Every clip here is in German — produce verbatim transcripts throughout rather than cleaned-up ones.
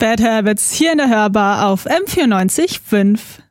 Bad Habits hier in der Hörbar auf M vierundneunzig Komma fünf.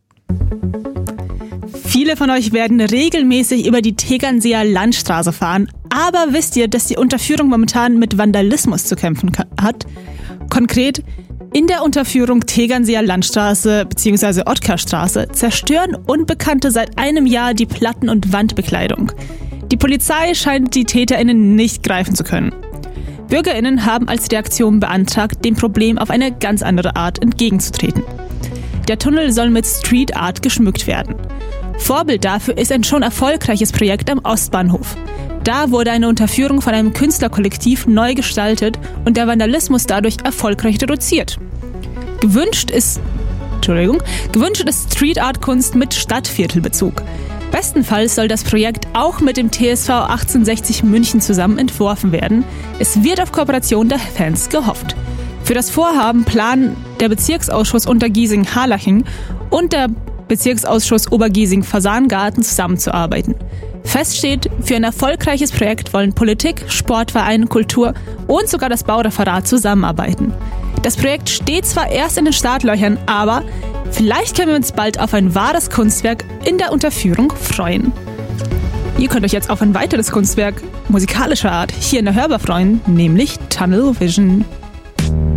Viele von euch werden regelmäßig über die Tegernseer Landstraße fahren, aber wisst ihr, dass die Unterführung momentan mit Vandalismus zu kämpfen hat? Konkret, in der Unterführung Tegernseer Landstraße bzw. Ottkarstraße zerstören Unbekannte seit einem Jahr die Platten- und Wandbekleidung. Die Polizei scheint die TäterInnen nicht greifen zu können. BürgerInnen haben als Reaktion beantragt, dem Problem auf eine ganz andere Art entgegenzutreten. Der Tunnel soll mit Street Art geschmückt werden. Vorbild dafür ist ein schon erfolgreiches Projekt am Ostbahnhof. Da wurde eine Unterführung von einem Künstlerkollektiv neu gestaltet und der Vandalismus dadurch erfolgreich reduziert. Gewünscht ist, Entschuldigung, gewünscht ist Street Art Kunst mit Stadtviertelbezug. Bestenfalls soll das Projekt auch mit dem T S V achtzehnhundertsechzig München zusammen entworfen werden. Es wird auf Kooperation der Fans gehofft. Für das Vorhaben planen der Bezirksausschuss Untergiesing-Harlaching und der Bezirksausschuss Obergiesing-Fasangarten zusammenzuarbeiten. Fest steht, für ein erfolgreiches Projekt wollen Politik, Sportverein, Kultur und sogar das Baureferat zusammenarbeiten. Das Projekt steht zwar erst in den Startlöchern, aber vielleicht können wir uns bald auf ein wahres Kunstwerk in der Unterführung freuen. Ihr könnt euch jetzt auf ein weiteres Kunstwerk musikalischer Art hier in der Hörbar freuen, nämlich Tunnel Vision.